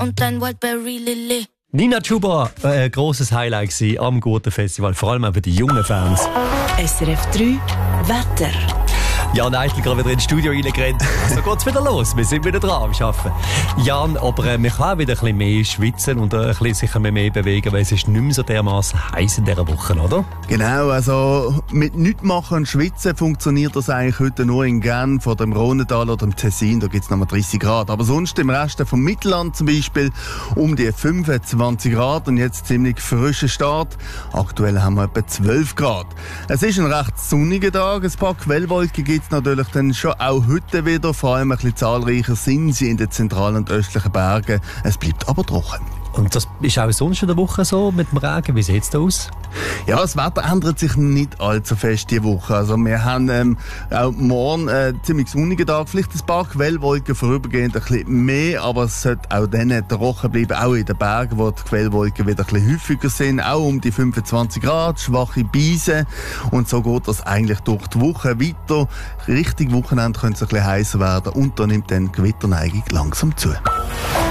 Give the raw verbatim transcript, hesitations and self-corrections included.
und dein Wildberry Lily. Nina Chuba, äh, ein grosses Highlight gewesen am Gurten-Festival, vor allem auch für die jungen Fans. S R F drei Wetter. Jan Eichel gerade wieder ins Studio reingerannt. So geht's wieder los. Wir sind wieder dran am Arbeiten. Jan, aber äh, man kann auch wieder ein bisschen mehr schwitzen und äh, ein bisschen sich mehr bewegen, weil es ist nicht mehr so dermaßen heiß in dieser Woche, oder? Genau, also mit nichts machen und schwitzen funktioniert das eigentlich heute nur in Genf oder im Rhônetal oder im Tessin, da gibt's noch mal dreißig Grad. Aber sonst im Rest vom Mittelland zum Beispiel um die fünfundzwanzig Grad und jetzt ziemlich frischer Start. Aktuell haben wir etwa zwölf Grad. Es ist ein recht sonniger Tag, ein paar Quellwolken gibt's natürlich dann schon auch heute wieder, vor allem ein bisschen zahlreicher sind sie in den zentralen und östlichen Bergen. Es bleibt aber trocken. Und das ist auch sonst in der Woche so mit dem Regen. Wie sieht es da aus? Ja, das Wetter ändert sich nicht allzu fest diese Woche. Also wir haben ähm, auch morgen äh, ziemlich sonnigen Tag, vielleicht ein paar Quellwolken vorübergehend ein bisschen mehr, aber es sollte auch dann trocken bleiben, auch in den Bergen, wo die Quellwolken wieder ein bisschen häufiger sind, auch um die fünfundzwanzig Grad, schwache Beise und so geht das eigentlich durch die Woche weiter. Richtig Wochenende könnte es ein bisschen heißer werden und dann nimmt dann die Gewitterneigung langsam zu.